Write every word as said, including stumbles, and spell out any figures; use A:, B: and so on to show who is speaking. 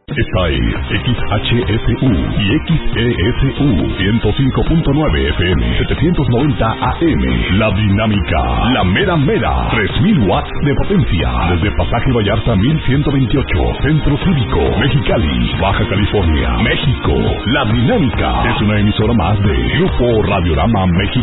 A: Esta es X H F U y X E S U ciento cinco punto nueve F M, setecientos noventa A M. La Dinámica, la mera mera, tres mil watts de potencia. Desde Pasaje Vallarta mil ciento veintiocho, Centro Cívico, Mexicali, Baja California, México. La Dinámica es una emisora más de Grupo Radiorama México.